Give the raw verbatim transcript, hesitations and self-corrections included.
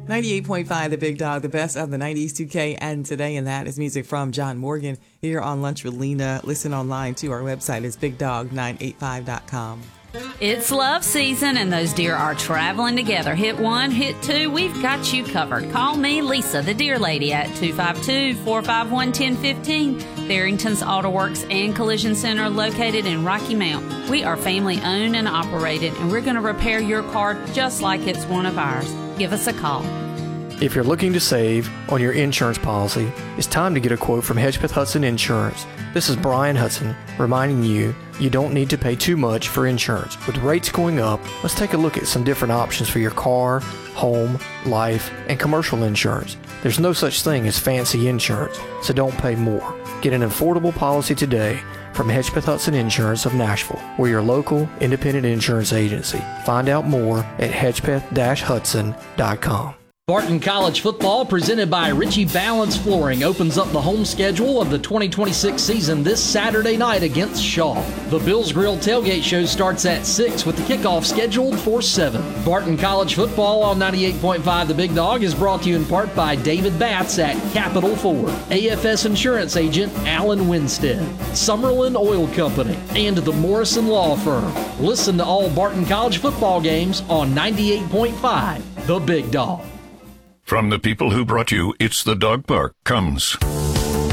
ninety-eight point five The Big Dog, the best of the nineties, two K, and today. And that is music from John Morgan here on Lunch with Lena. Listen online to our website. It's big dog nine eight five dot com. It's love season and those deer are traveling together. Hit one, hit two, we've got you covered. Call me, Lisa, the Deer Lady, at two five two, four five one, one zero one five. Barrington's Auto Works and Collision Center located in Rocky Mount. We are family owned and operated, and we're going to repair your car just like it's one of ours. Give us a call. If you're looking to save on your insurance policy, it's time to get a quote from Hedgepeth Hudson Insurance. This is Brian Hudson reminding you you don't need to pay too much for insurance. With rates going up, let's take a look at some different options for your car, home, life, and commercial insurance. There's no such thing as fancy insurance, so don't pay more. Get an affordable policy today from Hedgepeth Hudson Insurance of Nashville. We're your local independent insurance agency. Find out more at hedgepeth dash hudson dot com. Barton College football, presented by Ritchie Balance Flooring, opens up the home schedule of the twenty twenty-six season this Saturday night against Shaw. The Bills Grill tailgate show starts at six with the kickoff scheduled for seven. Barton College football on ninety-eight point five The Big Dog is brought to you in part by David Batts at Capital Ford, A F S Insurance Agent Alan Winstead, Summerlin Oil Company, and the Morrison Law Firm. Listen to all Barton College football games on ninety-eight point five The Big Dog. From the people who brought you It's the Dog Park comes